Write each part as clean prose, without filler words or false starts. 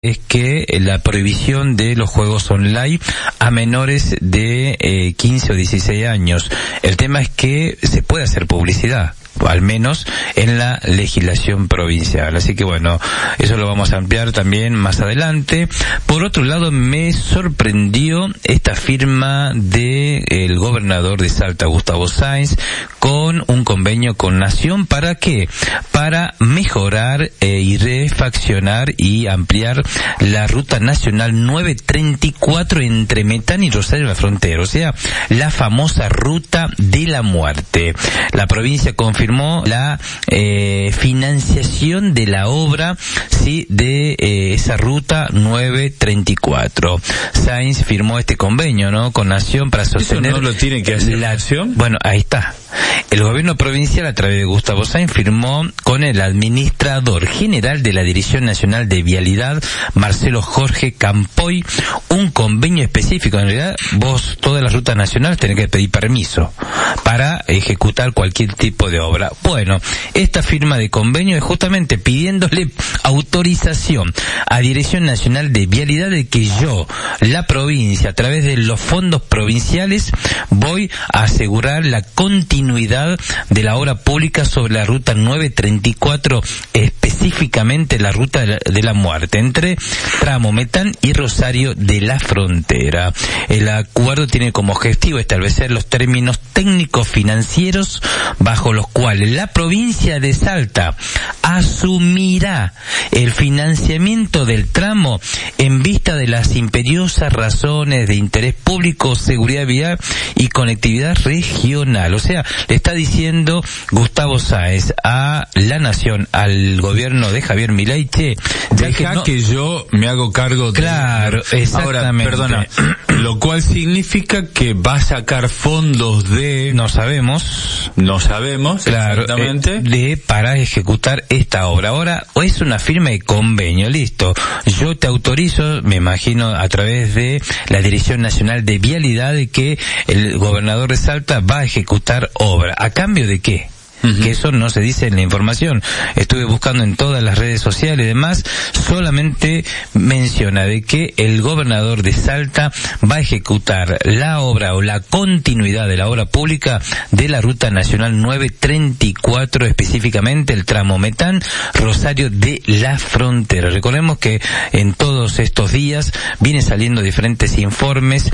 es que la prohibición de los juegos online a menores de 15 o 16 años. El tema es que se puede hacer publicidad, al menos en la legislación provincial. Así que bueno, eso lo vamos a ampliar también más adelante. Por otro lado, me sorprendió esta firma del gobernador de Salta, Gustavo Sáenz, con un convenio con Nación. ¿Para qué? Para mejorar y refaccionar y ampliar la ruta nacional 934 entre Metán y Rosario de la Frontera, o sea, la famosa ruta de la muerte. La provincia confirmó la financiación de la obra, sí, de esa ruta 934. Sáenz firmó este convenio, ¿no?, con Nación para sostener. ¿Eso no lo tiene que hacer la Nación? Bueno, ahí está. El gobierno provincial, a través de Gustavo Sáenz, firmó con el administrador general de la Dirección Nacional de Vialidad, Marcelo Jorge Campoy, un convenio específico. En realidad, vos, todas las rutas nacionales, tenés que pedir permiso para ejecutar cualquier tipo de obra. Bueno, esta firma de convenio es justamente pidiéndole autorización a Dirección Nacional de Vialidad de que yo, la provincia, a través de los fondos provinciales, voy a asegurar la continuidad de la obra pública sobre la ruta 934, específicamente la ruta de la muerte, entre Tramo Metán y Rosario de la Frontera. El acuerdo tiene como objetivo establecer los términos técnicos financieros bajo los cuales la provincia de Salta asumirá el financiamiento del tramo en vista de las imperiosas razones de interés público, seguridad vial y conectividad regional. O sea, le está diciendo Gustavo Sáenz a la Nación, al gobierno de Javier Milei, deja que yo me hago cargo de... Claro, exactamente. Ahora, perdona, lo cual significa que va a sacar fondos de... No sabemos, claro, exactamente, para ejecutar esta obra. Ahora, es una firma de convenio, listo. Yo te autorizo, me imagino, a través de la Dirección Nacional de Vialidad, de que el gobernador de Salta va a ejecutar obra. ¿A cambio de qué? Que eso no se dice en la información. Estuve buscando en todas las redes sociales y demás, solamente menciona de que el gobernador de Salta va a ejecutar la obra o la continuidad de la obra pública de la ruta nacional 934, específicamente el tramo Metán, Rosario de la Frontera. Recordemos que en todos estos días vienen saliendo diferentes informes,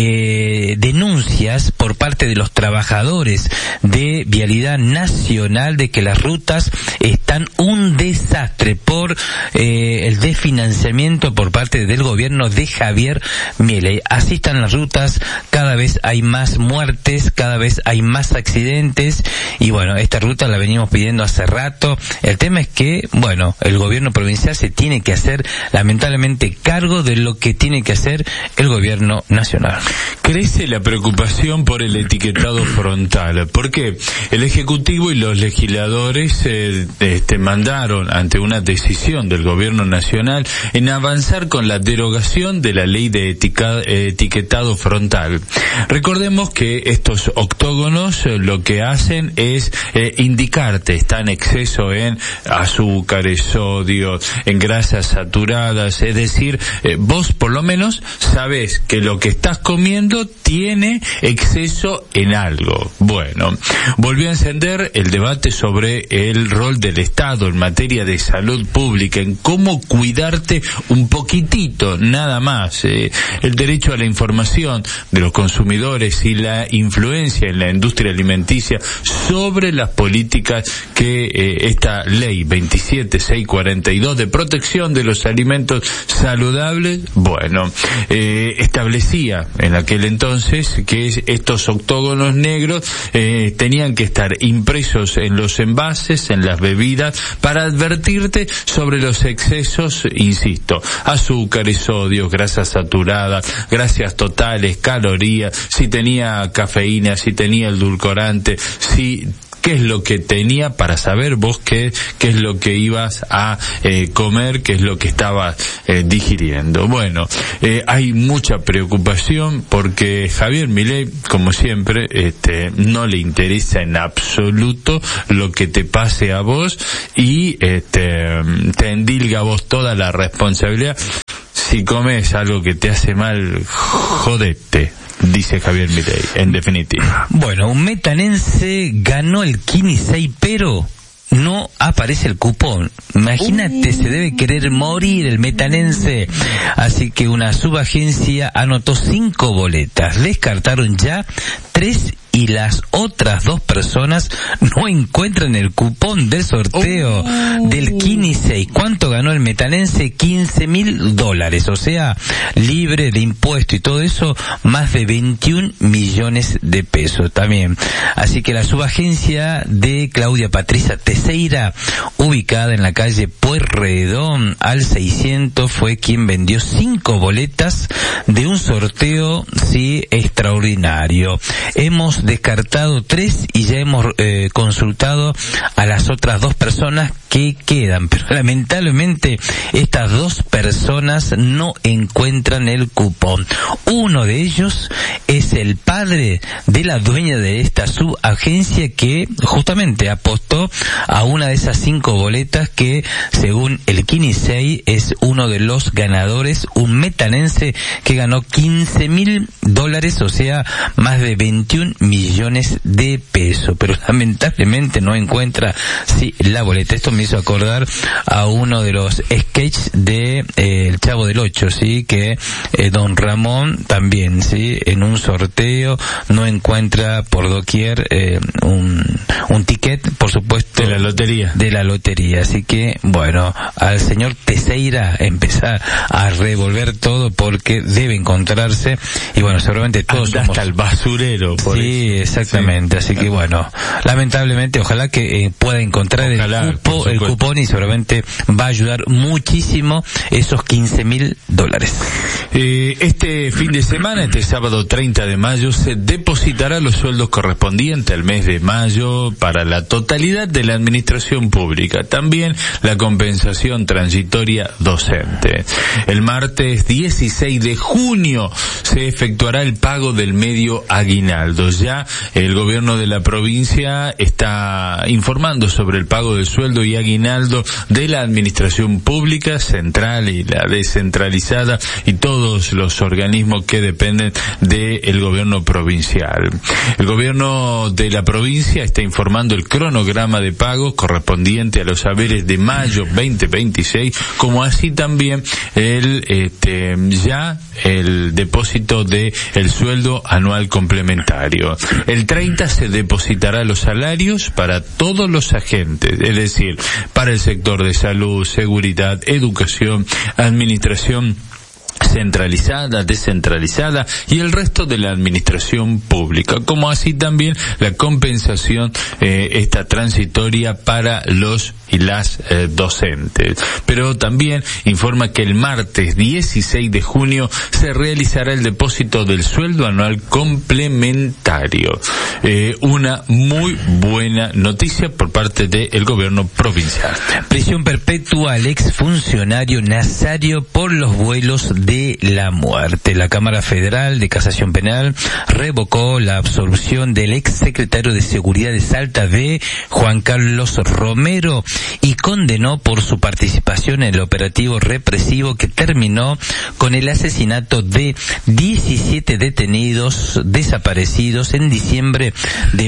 denuncias por parte de los trabajadores de Vialidad Nacional de que las rutas están un desastre por el desfinanciamiento por parte del gobierno de Javier Milei. Así están las rutas, cada vez hay más muertes, cada vez hay más accidentes, y bueno, esta ruta la venimos pidiendo hace rato. El tema es que, bueno, el gobierno provincial se tiene que hacer, lamentablemente, cargo de lo que tiene que hacer el gobierno nacional. Crece la preocupación por el etiquetado frontal, porque el Ejecutivo y los legisladores mandaron ante una decisión del gobierno nacional en avanzar con la derogación de la ley de etiquetado frontal. Recordemos que estos octógonos lo que hacen es indicarte, está en exceso en azúcares, sodio, en grasas saturadas, es decir, vos por lo menos sabés que lo que estás comiendo tiene exceso en algo. Bueno, volvió a encender el debate sobre el rol del Estado en materia de salud pública, en cómo cuidarte un poquitito, nada más. El derecho a la información de los consumidores y la influencia en la industria alimenticia sobre las políticas que esta ley 27642 de protección de los alimentos saludables, bueno, establecía en aquel entonces que estos octógonos negros tenían que estar impresos en los envases, en las bebidas, para advertirte sobre los excesos, insisto, azúcares, sodios, grasas saturadas, grasas totales, calorías, si tenía cafeína, si tenía edulcorante, si qué es lo que tenía para saber vos qué es lo que ibas a comer, qué es lo que estabas digiriendo. Bueno, hay mucha preocupación porque Javier Milei, como siempre, no le interesa en absoluto lo que te pase a vos y te endilga a vos toda la responsabilidad. Si comes algo que te hace mal, jodete, dice Javier Milei, en definitiva. Bueno, un metanense ganó el Kini 6, pero no aparece el cupón. Imagínate, se debe querer morir el metanense. Así que una subagencia anotó 5 boletas. Descartaron ya 3 y las otras 2 personas no encuentran el cupón del sorteo del Kini 6. ¿Cuánto ganó el metanense? $15.000, o sea, libre de impuesto y todo eso, más de 21 millones de pesos también. Así que la subagencia de Claudia Patricia Teixeira, ubicada en la calle Pueyrredón al 600, fue quien vendió 5 boletas de un sorteo, sí, extraordinario. Hemos descartado 3 y ya hemos consultado a las otras 2 personas que quedan, pero lamentablemente estas 2 personas no encuentran el cupón. Uno de ellos es el padre de la dueña de esta subagencia que justamente apostó a una de esas 5 boletas que, según el Kini 6, es uno de los ganadores, un metanense que ganó $15.000, o sea, más de 21 millones de pesos, pero lamentablemente no encuentra la boleta. Esto me hizo acordar a uno de los sketches de El Chavo del Ocho, sí, que don Ramón también, sí, en un sorteo no encuentra por doquier un ticket, por supuesto, de la lotería. Así que, bueno, al señor Teixeira empezar a revolver todo porque debe encontrarse, y bueno, seguramente todos somos hasta el basurero por sí, eso. Exactamente, sí. Así que bueno, lamentablemente ojalá que pueda encontrar el cupón y seguramente va a ayudar muchísimo esos $15.000. Este fin de semana, este sábado 30 de mayo, se depositará los sueldos correspondientes al mes de mayo para la totalidad de la administración pública. También la compensación transitoria docente. El martes 16 de junio se efectuará el pago del medio aguinaldo. Ya el gobierno de la provincia está informando sobre el pago del sueldo y aguinaldo de la administración pública central y la descentralizada y todos los organismos que dependen del gobierno provincial. El gobierno de la provincia está informando el cronograma de pagos correspondiente a los haberes de mayo 2026, como así también el depósito de el sueldo anual complementario. El 30 se depositará los salarios para todos los agentes, es decir, para el sector de salud, seguridad, educación, administración centralizada, descentralizada y el resto de la administración pública, como así también la compensación esta transitoria para los y las docentes. Pero también informa que el martes 16 de junio se realizará el depósito del sueldo anual complementario. Una muy buena noticia por parte del gobierno provincial. Prisión perpetua al exfuncionario Nazario por los vuelos de la muerte. La Cámara Federal de Casación Penal revocó la absolución del exsecretario de Seguridad de Salta B, Juan Carlos Romero, y condenó por su participación en el operativo represivo que terminó con el asesinato de 17 detenidos desaparecidos en diciembre de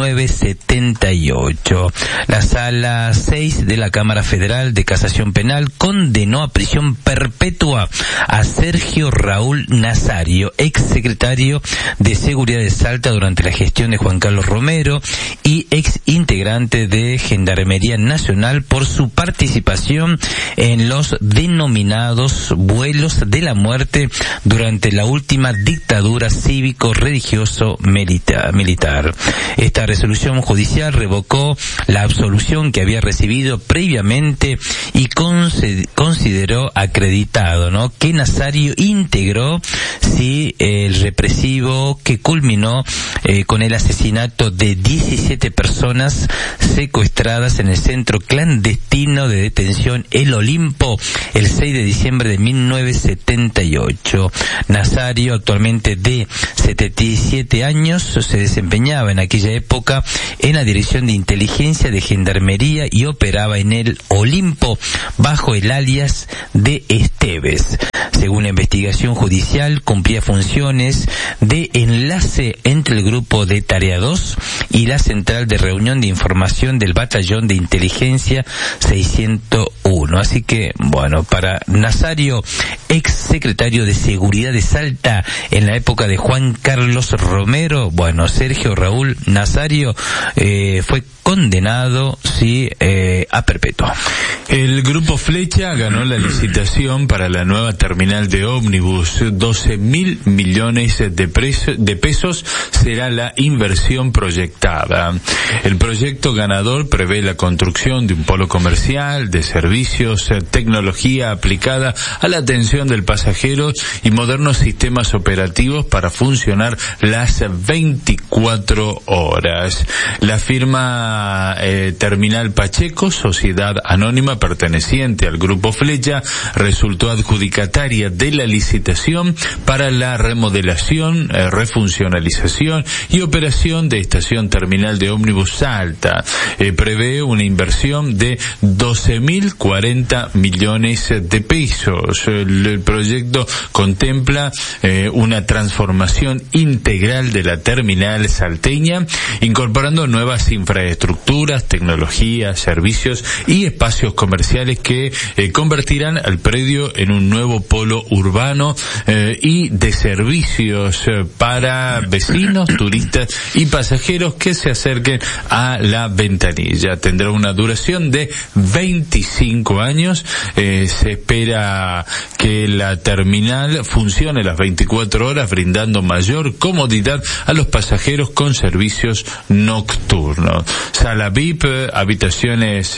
1978. La Sala 6 de la Cámara Federal de Casación Penal condenó a prisión perpetua a Sergio Raúl Nazario, exsecretario de Seguridad de Salta durante la gestión de Juan Carlos Romero y ex integrante de Gendarmería Nacional, por su participación en los denominados vuelos de la muerte durante la última dictadura cívico-religioso militar. Esta resolución judicial revocó la absolución que había recibido previamente y consideró acreditado, que Nazario Nazario integró el represivo que culminó con el asesinato de 17 personas secuestradas en el centro clandestino de detención El Olimpo el 6 de diciembre de 1978. Nazario, actualmente de 77 años, se desempeñaba en aquella época en la Dirección de Inteligencia de Gendarmería y operaba en El Olimpo bajo el alias de Esteves. Según la investigación judicial, cumplía funciones de enlace entre el grupo de Tarea 2 y la central de reunión de información del Batallón de Inteligencia 601. Así que, bueno, para Nazario, ex secretario de Seguridad de Salta en la época de Juan Carlos Romero, bueno, Sergio Raúl Nazario fue condenado, a perpetua. El Grupo Flecha ganó la licitación para la nueva terminal de ómnibus. 12.000 millones de pesos será la inversión proyectada. El proyecto ganador prevé la construcción de un polo comercial, de servicios, tecnología aplicada a la atención del pasajero y modernos sistemas operativos para funcionar las 24 horas. La firma Terminal Pacheco, sociedad anónima perteneciente al Grupo Flecha, resultó adjudicataria de la licitación para la remodelación, refuncionalización y operación de estación terminal de ómnibus Salta. Prevé una inversión de 12.040 millones de pesos. El proyecto contempla una transformación integral de la terminal salteña, incorporando nuevas infraestructuras, tecnologías, servicios y espacios comerciales que convertirán al predio en un nuevo polo urbano y de servicios para vecinos, turistas y pasajeros que se acerquen a la ventanilla. Tendrá una duración de 25 años. Se espera que la terminal funcione las 24 horas, brindando mayor comodidad a los pasajeros con servicios nocturnos. Sala VIP, habitaciones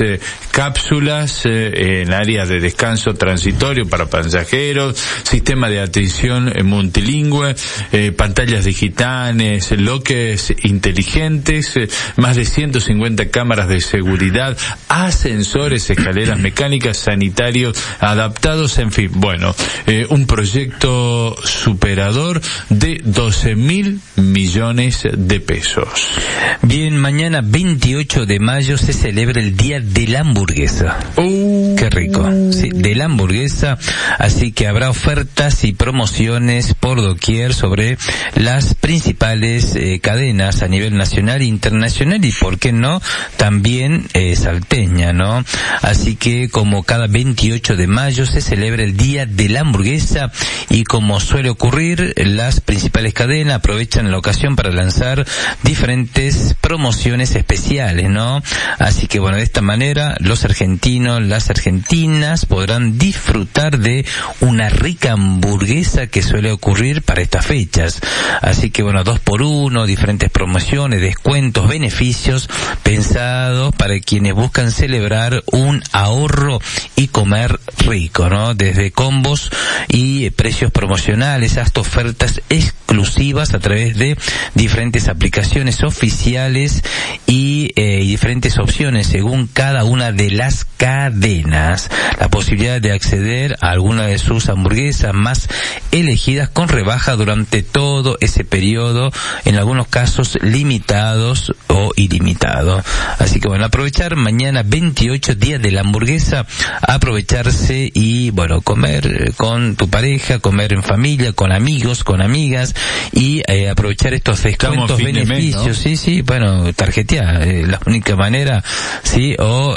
cápsulas en áreas de descanso transitorio para pasajeros, sistema de atención multilingüe, pantallas digitales, loques inteligentes, más de 150 cámaras de seguridad, ascensores, escaleras mecánicas, sanitarios adaptados, en fin, bueno, un proyecto superador de 12.000 millones de pesos. Bien, mañana 28 de mayo se celebra el Día de la Hamburguesa. Qué rico. Sí, de la hamburguesa, así que habrá ofertas y promociones por doquier sobre las principales cadenas a nivel nacional e internacional y, por qué no, también salteña, ¿no? Así que como cada 28 de mayo se celebra el Día de la Hamburguesa y como suele ocurrir, las principales cadenas aprovechan la ocasión para lanzar diferentes promociones especiales, ¿no? Así que bueno, de esta manera los argentinos, las argentinas podrán disfrutar de una rica hamburguesa que suele ocurrir para estas fechas. Así que bueno, 2x1, diferentes promociones, descuentos, beneficios pensados para quienes buscan celebrar un ahorro y comer rico, ¿no? Desde combos y precios promocionales hasta ofertas exclusivas a través de diferentes aplicaciones oficiales y diferentes opciones según cada una de las cadenas. La posibilidad de acceder a alguna de sus hamburguesas más elegidas con rebaja durante todo ese periodo, en algunos casos limitados o ilimitados. Así que bueno, aprovechar mañana 28, Día de la Hamburguesa, aprovecharse y bueno, comer con tu pareja, comer en familia, con amigos, con amigas y aprovechar estos descuentos, beneficios, mes, ¿no? Sí, bueno, tarjetear, la única manera, sí, o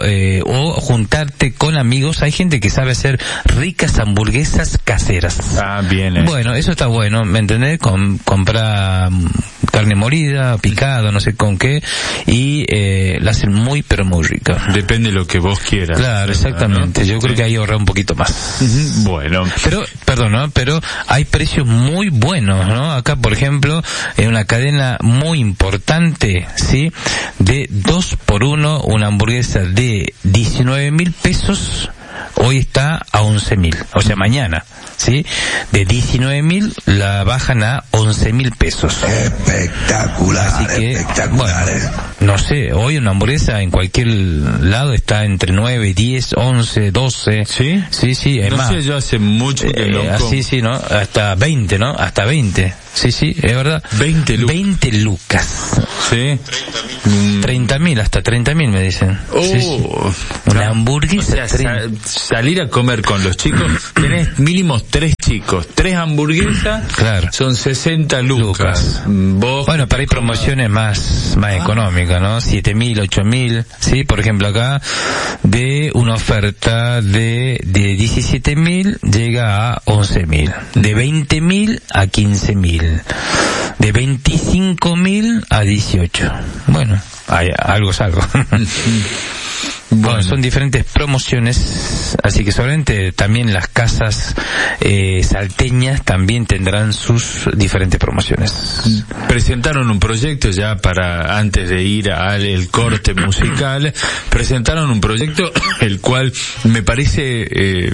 juntarte con amigos. Hay gente que sabe hacer ricas hamburguesas caseras. Ah, bien. Bueno, eso está bueno, ¿me entendés? Comprar carne molida, picada, no sé con qué, y la hacen muy, pero muy rica. Depende de lo que vos quieras. Claro, exactamente. ¿No? Yo creo que ahí ahorra un poquito más. Bueno. Pero, perdón, ¿no? Pero hay precios muy buenos, ¿no? Acá, por ejemplo, en una cadena muy importante, ¿sí? De 2x1, una hamburguesa de 19.000 pesos, hoy está a 11.000. O sea, mañana. ¿sí? De 19.000 la bajan a 11.000 pesos. Espectacular. Así que, espectacular. bueno, no sé, hoy una hamburguesa en cualquier lado está entre 9, 10, 11, 12. ¿Sí? Sí, es no más. sé, yo hace mucho que no como. Así, sí, ¿no? Hasta 20, ¿no? Hasta 20. Sí, es verdad. 20 lucas. 20 lucas. Sí. 30.000, hasta 30.000 me dicen. Sí. Una hamburguesa. O sea, salir a comer con los chicos, tenés mínimo 3 chicos, 3 hamburguesas, claro, son 60 lucas. Vos, bueno, para ir promociones más económicas, ¿no? 7.000, 8.000, sí, por ejemplo acá, de una oferta de 17.000 llega a 11.000, de 20.000 a 15.000. De 25.000 a 18. Bueno, algo es algo. Bueno, son diferentes promociones, así que seguramente también las casas salteñas también tendrán sus diferentes promociones. Presentaron un proyecto ya para, antes de ir al corte musical, presentaron un proyecto el cual me parece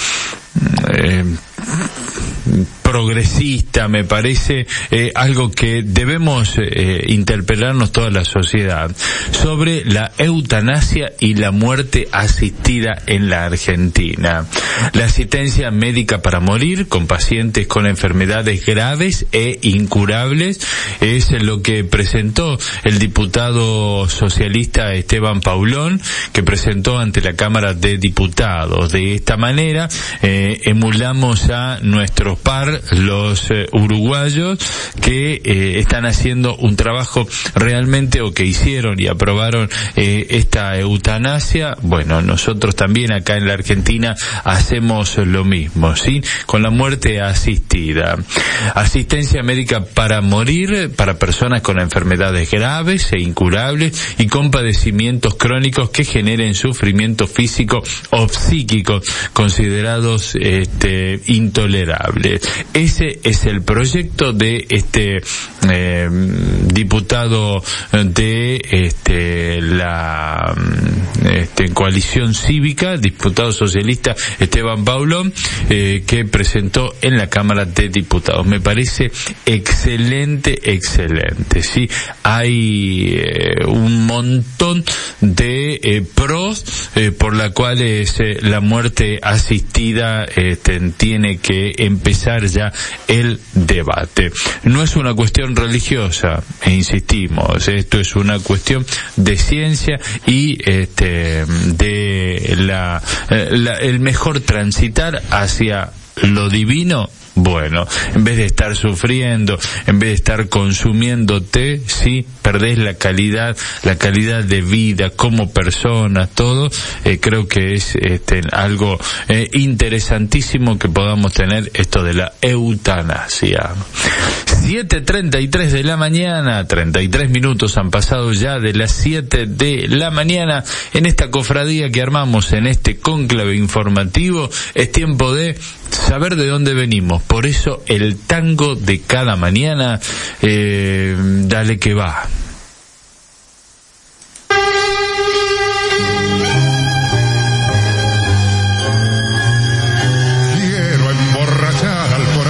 progresista, me parece algo que debemos interpelarnos toda la sociedad sobre la eutanasia y la muerte asistida en la Argentina. La asistencia médica para morir con pacientes con enfermedades graves e incurables es lo que presentó el diputado socialista Esteban Paulón, que presentó ante la Cámara de Diputados. De esta manera emulamos a nuestros par, los uruguayos, que están haciendo un trabajo realmente, o que hicieron y aprobaron esta eutanasia. Bueno, nosotros también acá en la Argentina hacemos lo mismo, ¿sí? Con la muerte asistida. Asistencia médica para morir para personas con enfermedades graves e incurables y con padecimientos crónicos que generen sufrimiento físico o psíquico considerados intolerables. Ese es el proyecto de este diputado de la coalición cívica, diputado socialista Esteban Paulón, que presentó en la Cámara de Diputados. Me parece excelente, ¿sí? Hay un montón de pros por la cual la muerte asistida tiene que empezar ya el debate. No es una cuestión religiosa, insistimos, esto es una cuestión de ciencia y de el mejor transitar hacia lo divino. Bueno, en vez de estar sufriendo, en vez de estar consumiéndote, sí, perdés la calidad de vida como persona, todo. Creo que es algo interesantísimo que podamos tener esto de la eutanasia. 7:33 de la mañana, 33 minutos han pasado ya de las 7 de la mañana. En esta cofradía que armamos, en este cónclave informativo, es tiempo de saber de dónde venimos. Por eso el tango de cada mañana, dale que va.